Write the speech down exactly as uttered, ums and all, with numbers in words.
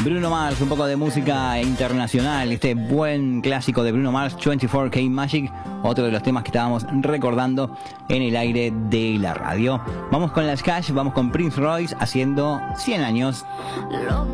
Bruno Mars, un poco de música internacional, este buen clásico de Bruno Mars, veinticuatro K Magic, otro de los temas que estábamos recordando en el aire de la radio. Vamos con las Cash, vamos con Prince Royce haciendo cien años. Lo